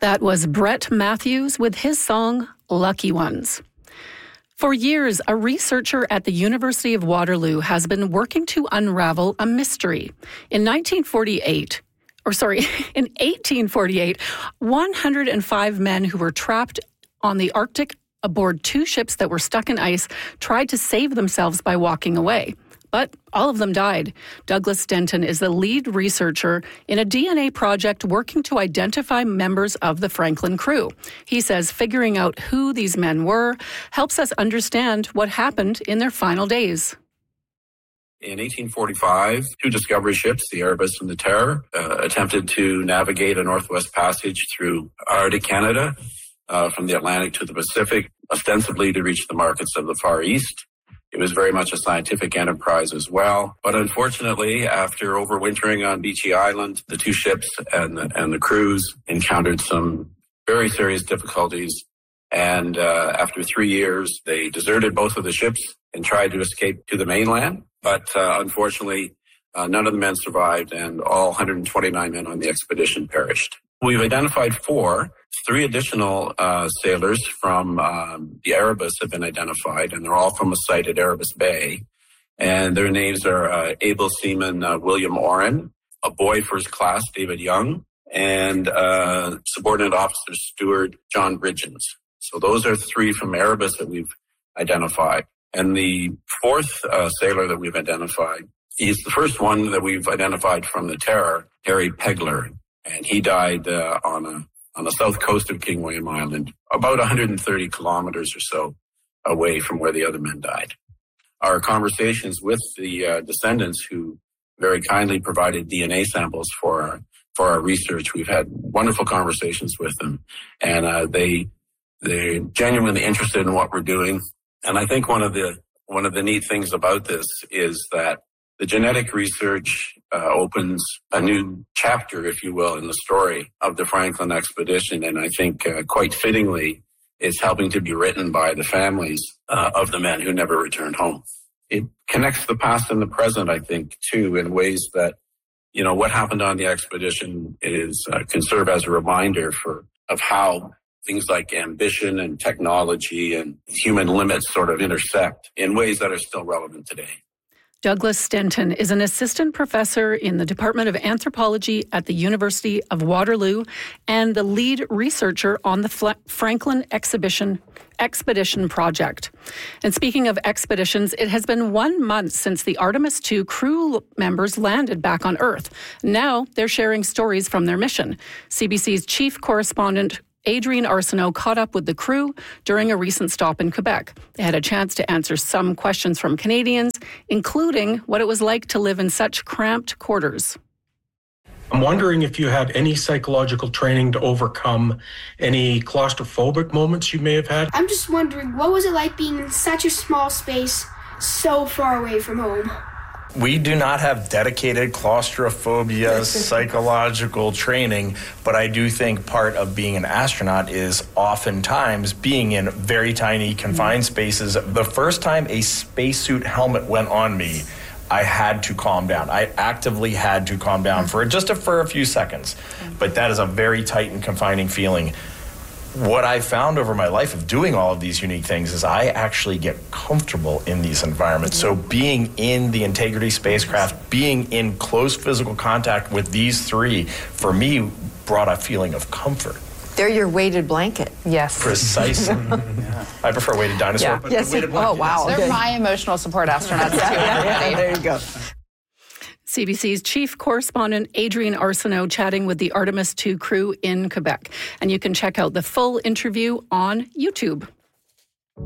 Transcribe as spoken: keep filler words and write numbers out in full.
That was Brett Matthews with his song, Lucky Ones. For years, a researcher at the University of Waterloo has been working to unravel a mystery. In nineteen forty-eight, or sorry, in eighteen forty-eight, one hundred five men who were trapped on the Arctic aboard two ships that were stuck in ice tried to save themselves by walking away. But all of them died. Douglas Denton is the lead researcher in a D N A project working to identify members of the Franklin crew. He says figuring out who these men were helps us understand what happened in their final days. In eighteen forty-five, two discovery ships, the Erebus and the Terror, uh, attempted to navigate a Northwest Passage through Arctic Canada uh, from the Atlantic to the Pacific, ostensibly to reach the markets of the Far East. It was very much a scientific enterprise as well. But unfortunately, after overwintering on Beechey Island, the two ships and the, and the crews encountered some very serious difficulties. And uh, after three years, they deserted both of the ships and tried to escape to the mainland. But uh, unfortunately, uh, none of the men survived, and all one hundred twenty-nine men on the expedition perished. We've identified four. Three additional uh, sailors from um, the Erebus have been identified, and they're all from a site at Erebus Bay. And their names are uh, able seaman uh, William Oren, a boy first class, David Young, and uh, subordinate officer steward John Bridgens. So those are three from Erebus that we've identified. And the fourth uh, sailor that we've identified, he's the first one that we've identified from the Terror, Harry Pegler. And he died uh, on a on the south coast of King William Island, about one hundred thirty kilometers or so away from where the other men died. Our conversations with the uh, descendants, who very kindly provided D N A samples for our, for our research, we've had wonderful conversations with them, and uh, they they're genuinely interested in what we're doing. And I think one of the one of the neat things about this is that the genetic research uh, opens a new chapter, if you will, in the story of the Franklin expedition. And I think uh, quite fittingly, it's helping to be written by the families uh, of the men who never returned home. It connects the past and the present, I think, too, in ways that, you know, what happened on the expedition is uh, can serve as a reminder for of how things like ambition and technology and human limits sort of intersect in ways that are still relevant today. Douglas Denton is an assistant professor in the Department of Anthropology at the University of Waterloo and the lead researcher on the Fla- Franklin Exhibition Expedition Project. And speaking of expeditions, it has been one month since the Artemis two crew members landed back on Earth. Now they're sharing stories from their mission. C B C's chief correspondent Adrienne Arsenault caught up with the crew during a recent stop in Quebec. They had a chance to answer some questions from Canadians, including what it was like to live in such cramped quarters. I'm wondering if you had any psychological training to overcome any claustrophobic moments you may have had. I'm just wondering, what was it like being in such a small space, so far away from home? We do not have dedicated claustrophobia psychological training, but I do think part of being an astronaut is oftentimes being in very tiny confined spaces. The first time a spacesuit helmet went on me, I had to calm down. I actively had to calm down for just a, for a few seconds, but that is a very tight and confining feeling. What I found over my life of doing all of these unique things is I actually get comfortable in these environments. So being in the Integrity spacecraft, being in close physical contact with these three, for me, brought a feeling of comfort. They're your weighted blanket. Yes. Precisely. Yeah. I prefer weighted dinosaur, yeah. but yes. weighted blanket. Oh, wow. Yes. They're my emotional support astronauts, too. yeah, yeah, there you go. C B C's chief correspondent Adrienne Arsenault chatting with the Artemis two crew in Quebec. And you can check out the full interview on YouTube.